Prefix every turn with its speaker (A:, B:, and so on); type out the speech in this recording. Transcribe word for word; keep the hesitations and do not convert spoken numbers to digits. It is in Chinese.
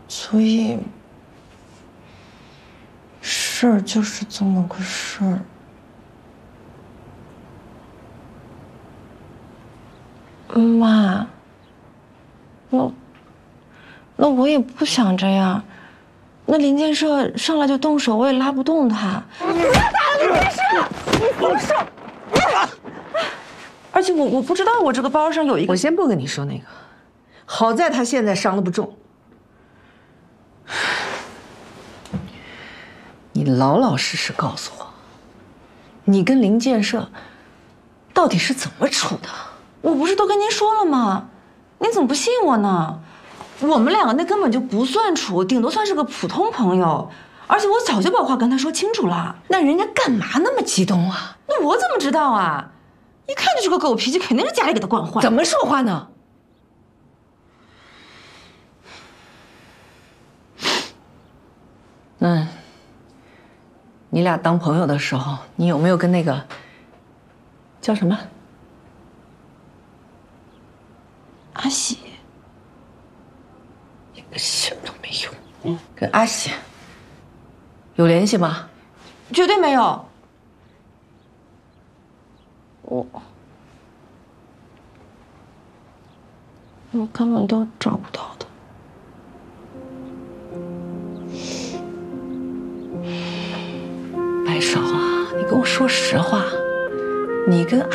A: 所以事儿就是这么个事儿。妈，那那我也不想这样。那林建设上来就动手，我也拉不动他。你不要打了，林建设，你放手！而且我我不知道我这个包上有一个。
B: 我先不跟你说那个，好在他现在伤得不重。你老老实实告诉我，你跟林建设到底是怎么处的？
A: 我不是都跟您说了吗？您怎么不信我呢？我们两个那根本就不算处，顶多算是个普通朋友。而且我早就把话跟他说清楚了。
B: 那人家干嘛那么激动啊？
A: 那我怎么知道啊？一看就是个狗脾气，肯定是家里给他惯坏。
B: 怎么说话呢？嗯，你俩当朋友的时候，你有没有跟那个叫什么
A: 阿喜？
B: 一个信都没有。嗯，跟阿喜有联系吗？
A: 绝对没有。我我根本都找不到他。
B: 白少啊，你跟我说实话，你跟